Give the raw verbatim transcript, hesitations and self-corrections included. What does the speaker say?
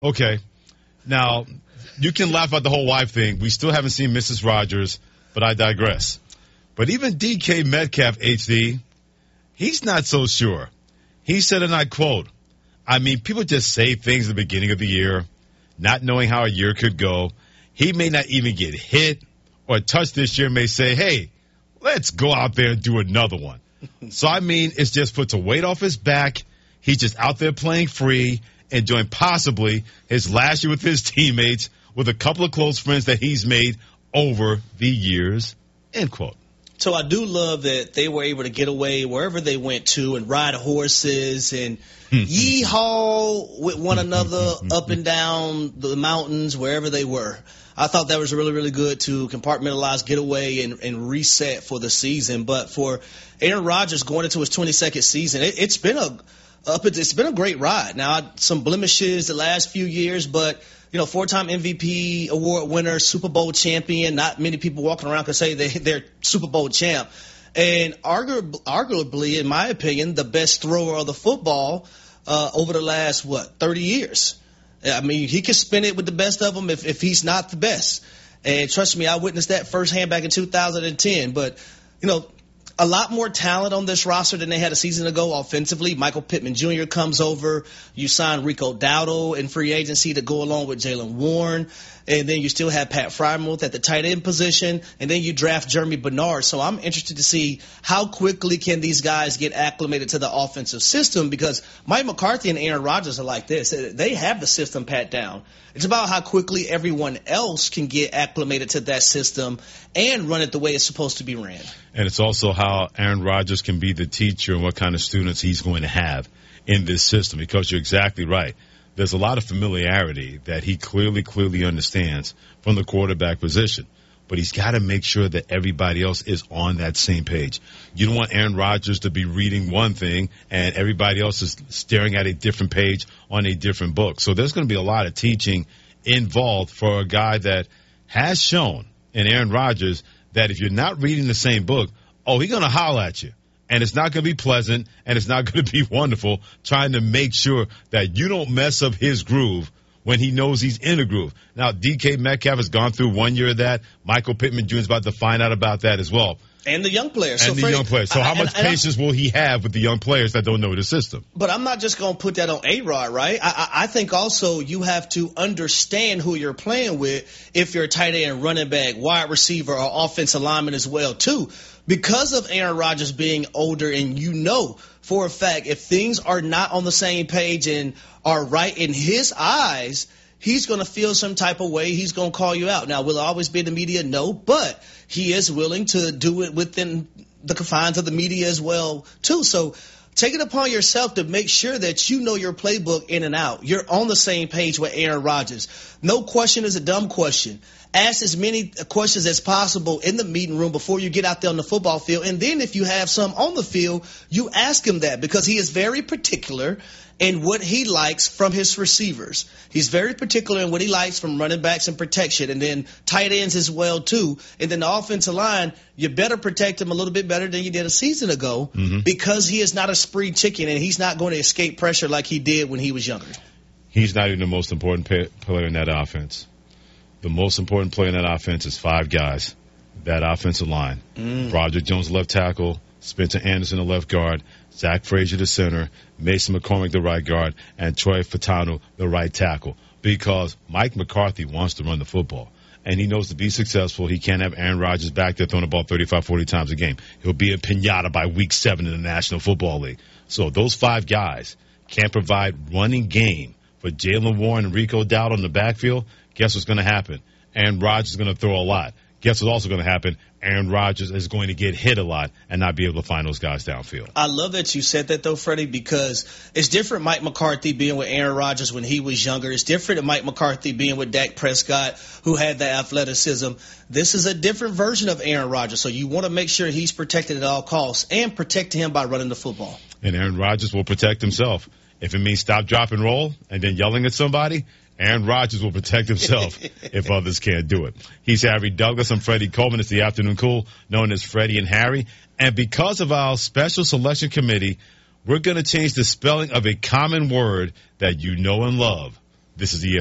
Okay. Now, you can laugh at the whole wife thing. We still haven't seen Missus Rogers, but I digress. But even D K Metcalf, H D, he's not so sure. He said, and I quote, I mean, people just say things at the beginning of the year, not knowing how a year could go. He may not even get hit or touched this year, may say, hey, let's go out there and do another one. So, I mean, it's just puts a weight off his back. He's just out there playing free, enjoying possibly his last year with his teammates, with a couple of close friends that he's made over the years, end quote. So I do love that they were able to get away wherever they went to and ride horses and yee-haw with one another up and down the mountains, wherever they were. I thought that was really, really good to compartmentalize, get away, and, and reset for the season. But for Aaron Rodgers going into his twenty-second season, it, it's been a up. It's been a great ride. Now, some blemishes the last few years, but you know, four-time M V P award winner, Super Bowl champion. Not many people walking around can say they, they're Super Bowl champ. And arguably, arguably, in my opinion, the best thrower of the football uh, over the last, what, thirty years. I mean, he can spin it with the best of them if, if he's not the best. And trust me, I witnessed that firsthand back in two thousand ten. But, you know, a lot more talent on this roster than they had a season ago offensively. Michael Pittman Junior comes over. You sign Rico Dowdle in free agency to go along with Jaylen Warren. And then you still have Pat Freiermuth at the tight end position. And then you draft Jeremy Bernard. So I'm interested to see how quickly can these guys get acclimated to the offensive system, because Mike McCarthy and Aaron Rodgers are like this. They have the system pat down. It's about how quickly everyone else can get acclimated to that system and run it the way it's supposed to be ran. And it's also how Aaron Rodgers can be the teacher and what kind of students he's going to have in this system, because you're exactly right. There's a lot of familiarity that he clearly, clearly understands from the quarterback position. But he's got to make sure that everybody else is on that same page. You don't want Aaron Rodgers to be reading one thing and everybody else is staring at a different page on a different book. So there's going to be a lot of teaching involved for a guy that has shown in Aaron Rodgers that if you're not reading the same book, oh, he's going to holler at you. And it's not going to be pleasant, and it's not going to be wonderful trying to make sure that you don't mess up his groove when he knows he's in a groove. Now, D K Metcalf has gone through one year of that. Michael Pittman Junior is about to find out about that as well. And the young players. And so the Freddie, young players. So I, how and, much and patience will he have with the young players that don't know the system? But I'm not just going to put that on A-Rod, right? I, I, I think also you have to understand who you're playing with if you're a tight end, running back, wide receiver, or offensive lineman as well, too. Because of Aaron Rodgers being older, and you know for a fact if things are not on the same page and are right in his eyes, he's going to feel some type of way. He's going to call you out. Now, will it always be in the media? No, but he is willing to do it within the confines of the media as well, too. So take it upon yourself to make sure that you know your playbook in and out. You're on the same page with Aaron Rodgers. No question is a dumb question. Ask as many questions as possible in the meeting room before you get out there on the football field. And then if you have some on the field, you ask him that, because he is very particular in what he likes from his receivers. He's very particular in what he likes from running backs and protection, and then tight ends as well, too. And then the offensive line, you better protect him a little bit better than you did a season ago, mm-hmm. because he is not a spree chicken, and he's not going to escape pressure like he did when he was younger. He's not even the most important player in that offense. The most important player in that offense is five guys, that offensive line. Mm. Broderick Jones, left tackle, Spencer Anderson, the left guard, Zach Frazier, the center, Mason McCormick, the right guard, and Troy Fatano, the right tackle. Because Mike McCarthy wants to run the football, and he knows to be successful, he can't have Aaron Rodgers back there throwing the ball thirty-five, forty times a game. He'll be a pinata by week seven in the National Football League. So those five guys can't provide running game for Jaylen Warren and Rico Dowdle in the backfield. Guess what's going to happen? Aaron Rodgers is going to throw a lot. Guess what's also going to happen? Aaron Rodgers is going to get hit a lot and not be able to find those guys downfield. I love that you said that, though, Freddie, because it's different Mike McCarthy being with Aaron Rodgers when he was younger. It's different than Mike McCarthy being with Dak Prescott, who had the athleticism. This is a different version of Aaron Rodgers, so you want to make sure he's protected at all costs and protect him by running the football. And Aaron Rodgers will protect himself. If it means stop, drop, and roll and then yelling at somebody, Aaron Rodgers will protect himself if others can't do it. He's Harry Douglas. I'm Freddie Coleman. It's the Afternoon Cool, known as Freddie and Harry. And because of our special selection committee, we're going to change the spelling of a common word that you know and love. This is E